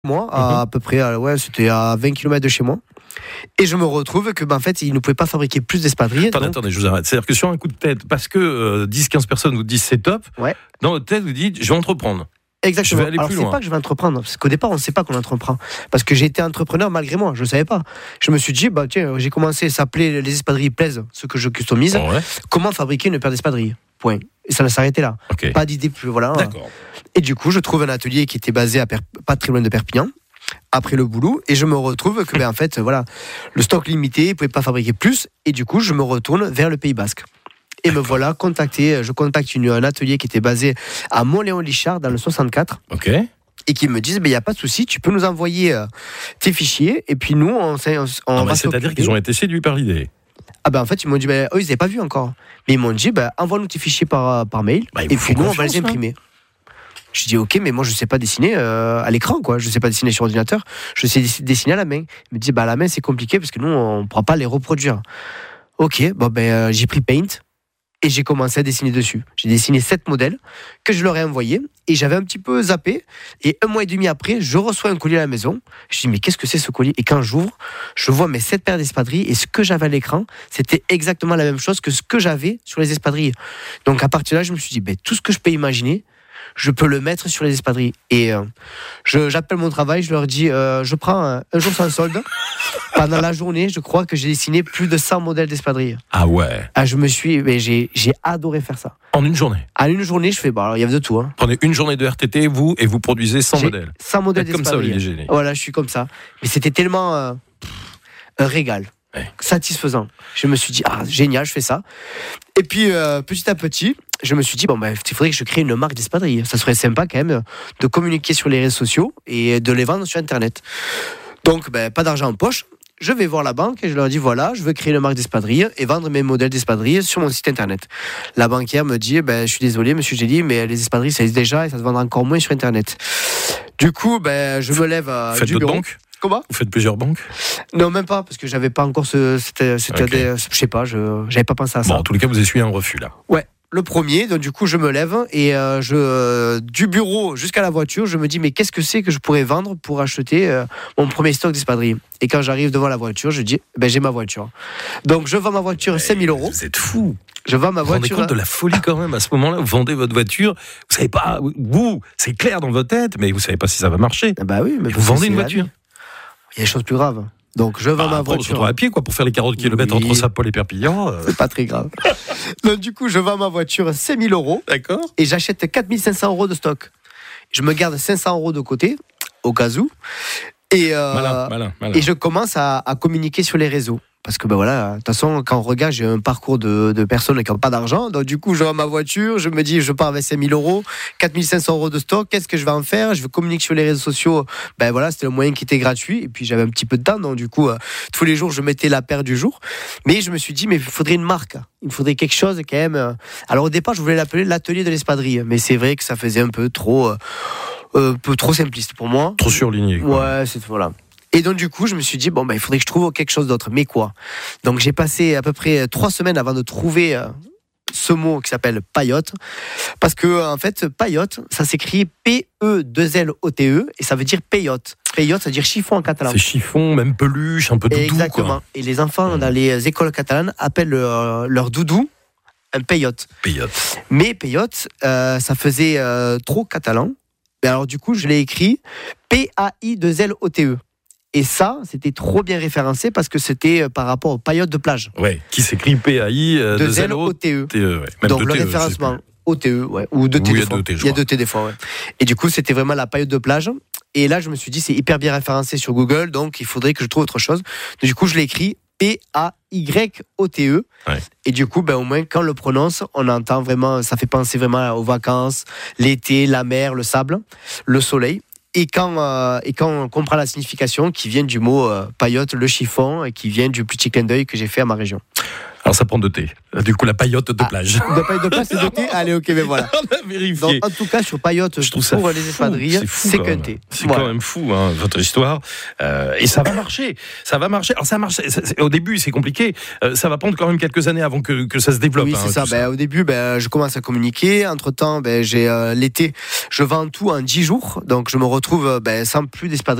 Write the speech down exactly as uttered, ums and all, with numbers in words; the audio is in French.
moi, à, Mhm. à peu près, à- ouais, c'était à vingt kilomètres de chez moi. Et je me retrouve que, ben, en fait, ils ne pouvaient pas fabriquer plus d'espadrilles. Attendez, donc- attendez, je vous arrête. C'est-à-dire que sur un coup de tête, parce que euh, dix quinze personnes vous disent c'est top, Ouais. dans votre tête, vous dites je vais entreprendre. Exactement. Je vais aller Alors, plus c'est loin. pas que je vais entreprendre, parce qu'au départ, on ne sait pas qu'on entreprend. Parce que j'ai été entrepreneur malgré moi, je ne savais pas. Je me suis dit, bah, tiens, j'ai commencé à s'appeler Les Espadrilles plaisent, ce que je customise. Ouais, Comment fabriquer une paire d'espadrilles. Point. Et ça s'arrêtait là. ok. Pas d'idée plus, voilà. D'accord. Et du coup, je trouve un atelier qui était basé à Per- pas très loin de Perpignan. Après le boulot, et je me retrouve que, ben, en fait, voilà, le stock limité, ils ne pouvaient pas fabriquer plus, et du coup, je me retourne vers le Pays Basque. Et me voilà contacté, je contacte une, un atelier qui était basé à Mont-Léon-Lichard dans le soixante-quatre, Ok. et qui me disent, il n'y a pas de souci, tu peux nous envoyer euh, tes fichiers, et puis nous, on, on, on Non, va mais c'est-à-dire s'occuper. qu'ils ont été séduits par l'idée. Ah ben en fait, ils m'ont dit, ben, eux, ils n'avaient pas vu encore. Mais ils m'ont dit, ben, envoie-nous tes fichiers par, par mail, Bah, ils et vous puis font nous, on va confiance, les imprimer. Je dis ok, mais moi je sais pas dessiner euh, à l'écran, quoi. Je sais pas dessiner sur ordinateur. Je sais dess- dessiner à la main. Il me dit bah à la main c'est compliqué parce que nous on pourra pas les reproduire. Ok, bon ben euh, j'ai pris Paint et j'ai commencé à dessiner dessus. J'ai dessiné sept modèles que je leur ai envoyés et j'avais un petit peu zappé. Et un mois et demi après, je reçois un colis à la maison. Je dis mais qu'est-ce que c'est ce colis? Et quand j'ouvre, je vois mes sept paires d'espadrilles et ce que j'avais à l'écran, c'était exactement la même chose que ce que j'avais sur les espadrilles. Donc à partir de là, je me suis dit ben tout ce que je peux imaginer, je peux le mettre sur les espadrilles. Et euh, je, j'appelle mon travail, je leur dis, euh, je prends un, un jour sans solde. Pendant la journée, je crois que j'ai dessiné plus de cent modèles d'espadrilles. Ah ouais. Ah, je me suis, mais j'ai, j'ai adoré faire ça. En une journée. À une journée, je fais, bah, alors, il y avait de tout. Hein. Prenez une journée de R T T, vous, et vous produisez cent J'ai modèles. cent modèles Faites comme ça, d'espadrilles. Olivier Génie. Voilà, je suis comme ça. Mais c'était tellement euh, pff, un régal. Ouais. Satisfaisant. Je me suis dit, ah, génial, je fais ça. Et puis, euh, petit à petit, je me suis dit, bon, ben, il faudrait que je crée une marque d'espadrilles. Ça serait sympa quand même de communiquer sur les réseaux sociaux et de les vendre sur Internet. Donc, ben, pas d'argent en poche. Je vais voir la banque et je leur dis, voilà, je veux créer une marque d'espadrilles et vendre mes modèles d'espadrilles sur mon site Internet. La banquière me dit, ben, je suis désolé, monsieur Gély, mais les espadrilles, ça existe déjà et ça se vendra encore moins sur Internet. Du coup, ben, je me lève à Faites du votre bureau. banque. Comment ? Vous faites plusieurs banques. Non, même pas, parce que j'avais pas encore ce. C'était, c'était Ok. des- je sais pas, je, j'avais pas pensé à ça. Bon, en tous les cas, vous essuyez un refus là. Ouais, le premier, donc du coup, je me lève et euh, je, euh, du bureau jusqu'à la voiture, je me dis, mais qu'est-ce que c'est que je pourrais vendre pour acheter euh, mon premier stock d'espadrilles ? Et quand j'arrive devant la voiture, je dis, ben, j'ai ma voiture. Donc, je vends ma voiture cinq mille euros. Vous êtes fou. Je vends ma Vous vous rendez voiture. compte de la folie quand même à ce moment-là. Vous vendez votre voiture. Vous savez pas, vous, c'est clair dans votre tête, mais vous savez pas si ça va marcher. Ah bah oui, mais Et vous vendez c'est une la voiture. vie. Il y a des choses plus graves. Donc, je vends Ah, ma après, on se voiture. retrouve à pied quoi pour faire les quarante kilomètres Oui. entre Saint-Paul et Perpignan. euh, C'est pas très grave. Donc, du coup, je vends ma voiture cinq mille euros. D'accord. Et j'achète quatre mille cinq cents euros de stock. Je me garde cinq cents euros de côté, au cas où. Et, euh, Malin, malin, malin. et je commence à, à communiquer sur les réseaux. Parce que ben voilà, de toute façon, quand on regarde, j'ai un parcours de, de personnes qui n'ont pas d'argent. Donc du coup, je vends ma voiture, je me dis, je pars avec cinq mille euros, quatre mille cinq cents euros de stock, qu'est-ce que je vais en faire ? Je vais communiquer sur les réseaux sociaux. Ben voilà, c'était le moyen qui était gratuit. Et puis j'avais un petit peu de temps, donc du coup, euh, tous les jours, je mettais la paire du jour. Mais je me suis dit, mais il faudrait une marque. Il me faudrait quelque chose quand même. euh. Alors au départ, je voulais l'appeler l'atelier de l'espadrille. Mais c'est vrai que ça faisait un peu trop, euh, euh, peu trop simpliste pour moi. Trop surligné. quoi. Ouais, c'est voilà. Et donc du coup, je me suis dit bon ben il faudrait que je trouve quelque chose d'autre. Mais quoi ? Donc j'ai passé à peu près trois semaines avant de trouver euh, ce mot qui s'appelle paillote, parce que en fait paillote, ça s'écrit P E deux L O T E et ça veut dire paillote. Paillote, ça veut dire chiffon en catalan. C'est chiffon, même peluche, un peu doudou. Exactement. Quoi. Et les enfants dans les écoles catalanes appellent leur, leur doudou un paillote. Paillote. Mais paillote, euh, ça faisait euh, trop catalan. Et alors du coup, je l'ai écrit P A I deux L O T E. Et ça, c'était trop bien référencé parce que c'était par rapport aux paillotes de plage. Ouais, qui s'écrit P A I euh, deux deux L L O O T E. T E. Ouais. Même Donc deux le T E, je sais référencement plus. O T E, ouais, ou deux T Ou il y des a fois. deux T, je Il y a crois. deux T des fois, ouais. Et du coup, c'était vraiment la paillote de plage. Et là, je me suis dit, c'est hyper bien référencé sur Google, donc il faudrait que je trouve autre chose. Du coup, je l'ai écrit P A Y O T E. Ouais. Et du coup, ben, au moins, quand on le prononce, on entend vraiment, ça fait penser vraiment aux vacances, l'été, la mer, le sable, le soleil. Et quand, euh, et quand on comprend la signification qui vient du mot euh, paillote, le chiffon, et qui vient du petit clin d'œil que j'ai fait à ma région. Alors ça prend de thé. Du coup, la paillote de Ah, plage. De paille de place, c'est de thé. Allez, ok, mais voilà. On a vérifié. Donc, en tout cas, sur paillote, Je trouve ça pour les fou. espadrilles, C'est fou, c'est quand qu'un même. thé. C'est Voilà. quand même fou, hein, votre histoire. Euh, et ça va marcher. Ça va marcher. Alors ça marche. c'est- c'est- au début, c'est compliqué. Euh, ça va prendre quand même quelques années avant que, que ça se développe. Oui, hein, c'est ça. tout Ben, au début, ben, je commence à communiquer. Entre temps, ben, j'ai euh, l'été, je vends tout en dix jours. Donc, je me retrouve ben, sans plus d'espadrilles.